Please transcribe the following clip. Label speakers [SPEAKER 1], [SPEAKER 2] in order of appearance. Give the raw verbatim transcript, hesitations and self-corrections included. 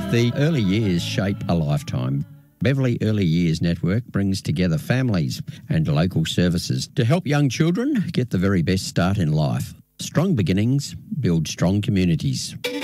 [SPEAKER 1] The early years shape a lifetime. Beverley Early Years Network brings together families and local services to help young children get the very best start in life. Strong beginnings build strong communities.